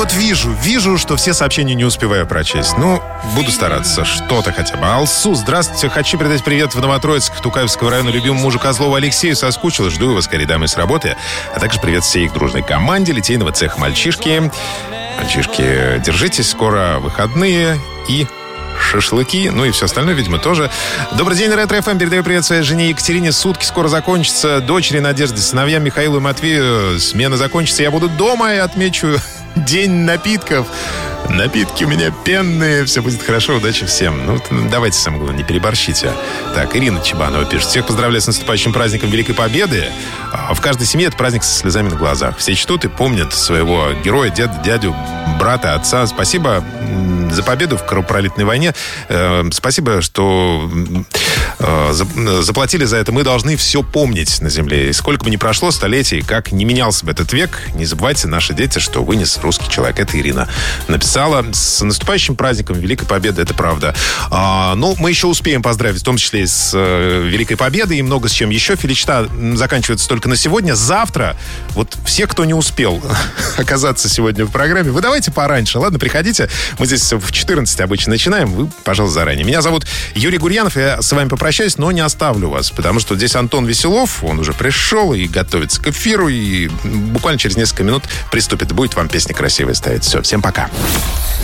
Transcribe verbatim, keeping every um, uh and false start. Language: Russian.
вот вижу, вижу, что все сообщения не успеваю прочесть. Ну, буду стараться, что-то хотя бы. Алсу, здравствуйте, хочу передать привет в Новотроицк, Тукаевского района, любимому мужу Козлову Алексею, соскучил, жду его скорее домой с работы. А также привет всей их дружной команде литейного цеха «Мальчишки». Мальчишки, держитесь, скоро выходные и шашлыки, ну и все остальное, видимо, тоже. Добрый день, Ретро-ФМ. Передаю привет своей жене Екатерине. Сутки скоро закончатся. Дочери Надежде, сыновьям Михаилу и Матвею. Смена закончится. Я буду дома и отмечу день напитков. Напитки у меня пенные. Все будет хорошо. Удачи всем. Ну, давайте, самое главное, не переборщите. Так, Ирина Чебанова пишет. Всех поздравляю с наступающим праздником Великой Победы. В каждой семье это праздник со слезами на глазах. Все чтут и помнят своего героя, деда, дядю, брата, отца. Спасибо за победу в кровопролитной войне. Спасибо, что заплатили за это. Мы должны все помнить на земле. И сколько бы ни прошло столетий, как не менялся бы этот век, не забывайте, наши дети, что вынес русский человек. Это Ирина написала. С наступающим праздником Великой Победы, это правда. А, ну, мы еще успеем поздравить, в том числе и с э, Великой Победой, и много с чем еще. Филичта заканчивается только на сегодня. Завтра, вот все, кто не успел оказаться сегодня в программе, вы давайте пораньше, ладно, приходите. Мы здесь в четырнадцать обычно начинаем, вы, пожалуйста, заранее. Меня зовут Юрий Гурьянов, я с вами попрощаюсь, но не оставлю вас, потому что здесь Антон Веселов, он уже пришел и готовится к эфиру, и буквально через несколько минут приступит. Будет вам песня красивая ставить. Все, всем пока.